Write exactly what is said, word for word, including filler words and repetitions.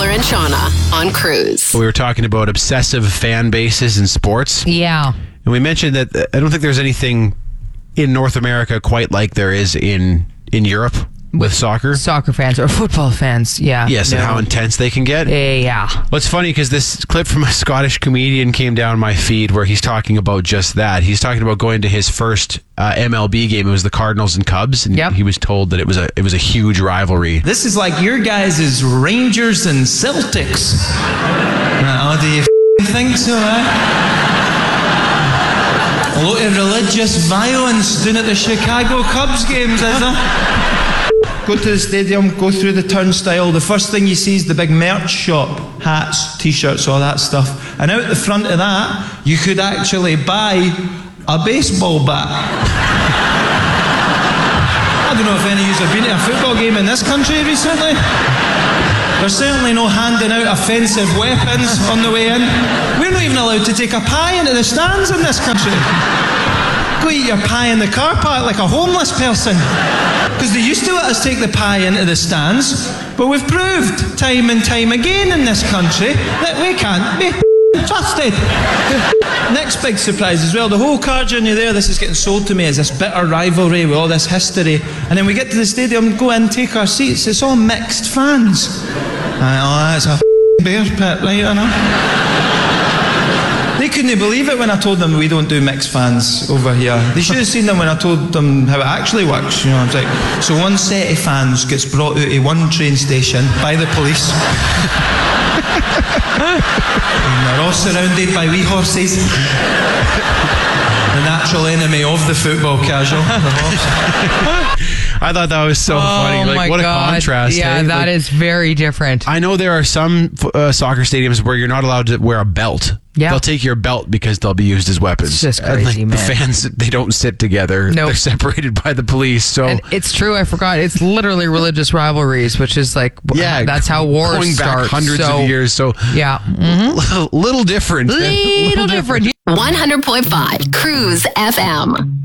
Beckler and Shauna on Cruise. We were talking about obsessive fan bases in sports. Yeah. And we mentioned that uh, I don't think there's anything in North America quite like there is in, in Europe with soccer. Soccer fans or football fans, yeah. Yes, no. and how intense they can get. Uh, yeah. Well, it's funny because this clip from a Scottish comedian came down my feed where he's talking about just that. He's talking about going to his first uh, M L B game. It was the Cardinals and Cubs, and Yep. he was told that it was a it was a huge rivalry. This is like your guys' Rangers and Celtics. Oh, do you f- think so, eh? A lot of religious violence down at the Chicago Cubs games, is there? Go to the stadium, go through the turnstile. The first thing you see is the big merch shop. Hats, t-shirts, all that stuff. And out the front of that, you could actually buy a baseball bat. I don't know if any of you have been to a football game in this country recently. There's certainly no handing out offensive weapons on the way in. We're not even allowed to take a pie into the stands in this country. Go eat your pie in the car park like a homeless person. Because they used to let us take the pie into the stands, but we've proved time and time again in this country that we can't be trusted. Next big surprise as well, the whole car journey there, this is getting sold to me as this bitter rivalry with all this history. And then we get to the stadium, go in, take our seats, it's all mixed fans. Uh, oh, that's a bear pit, right, I know. They couldn't believe it when I told them we don't do mixed fans over here. They should have seen them when I told them how it actually works. You know, it's like, so one set of fans gets brought out of one train station by the police. And they're all surrounded by wee horses. The natural enemy of the football casual, the horse. I thought that was so Oh, funny. Like, my what God. a contrast. Yeah, eh? that Like, is very different. I know there are some uh, soccer stadiums where you're not allowed to wear a belt. Yeah. They'll take your belt because they'll be used as weapons. It's just And, crazy, like, man. The fans, they don't sit together. Nope. They're separated by the police. So And it's true, I forgot. It's literally religious rivalries, which is like, yeah, that's how wars going back start. hundreds so, of years. So Yeah. Mm-hmm. little different. Little different. one hundred point five Cruise F M.